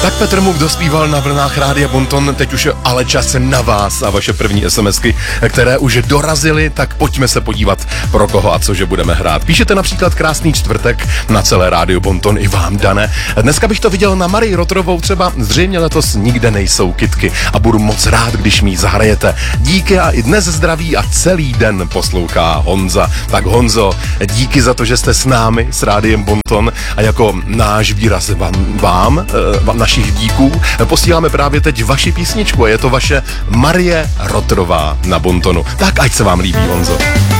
Tak Petr Muk dospíval na vlnách Rádia Bonton, teď už je ale čas na vás a vaše první SMSky, které už dorazily, tak pojďme se podívat, pro koho a cože budeme hrát. Píšete například krásný čtvrtek na celé Rádio Bonton i vám, Dane. Dneska bych to viděl na Marii Rotrovou třeba, zřejmě letos nikde nejsou kytky a budu moc rád, když mi zahrajete. Díky a i dnes zdraví a celý den poslouchá Honza. Tak Honzo, díky za to, že jste s námi, s Rádiem Bonton a jako náš výraz vám našich díků, posíláme právě teď vaši písničku a je to vaše Marie Rotrová na Bontonu. Tak ať se vám líbí, Honzo.